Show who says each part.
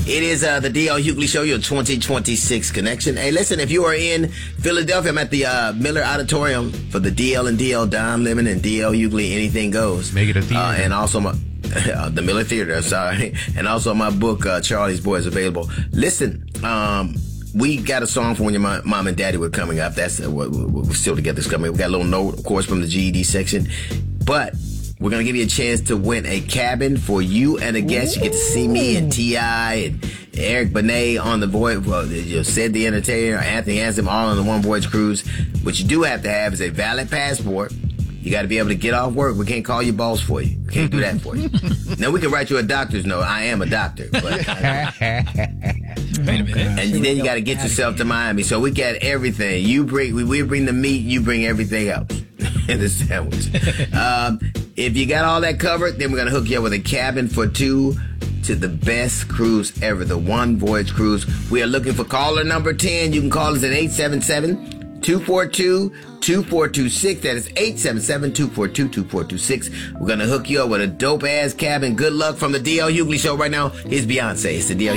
Speaker 1: It is the D.L. Hughley Show, your 2026 connection. Hey, listen, if you are in Philadelphia, I'm at the Miller Auditorium for the D.L. and D.L. Dime Lemon and D.L. Hughley Anything Goes.
Speaker 2: Make it a theater.
Speaker 1: And also the Miller Theater, sorry. And also my book, Charlie's Boy, is available. Listen, we got a song for when your mom and daddy were coming up. That's we're still together. It's coming. We got a little note, of course, from the GED section. But we're going to give you a chance to win a cabin for you and a guest. You get to see me and T.I. and Eric Benet on the Voyage. Well, Sid the Entertainer, Anthony Hansen, all on the One Voyage Cruise. What you do have to have is a valid passport. You got to be able to get off work. We can't call you boss for you. We can't do that for you. Now, we can write you a doctor's note. I am a doctor. But,
Speaker 3: Wait a minute.
Speaker 1: and then you got to get yourself to Miami. So we got everything. We bring the meat. You bring everything else in the sandwich. If you got all that covered, then we're going to hook you up with a cabin for two to the best cruise ever, the One Voyage Cruise. We are looking for caller number 10. You can call us at 877-242-2426. That is 877-242-2426. We're going to hook you up with a dope-ass cabin. Good luck from the D.L. Hughley Show right now. Here's Beyonce. It's the D.L.